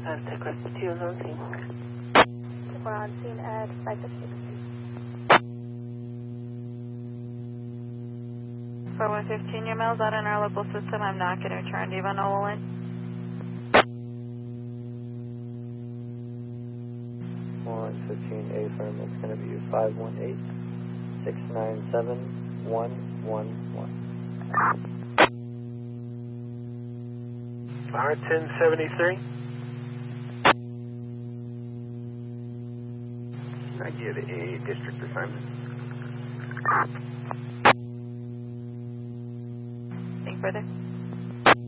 Take left 2 is on scene. We're on scene at 556. 4115, your mail's out in our local system. I'm not going to return. Do you have a Nolan? 115A firm, it's going to be 518-697-111. R1073. I give a district assignment. Anything further?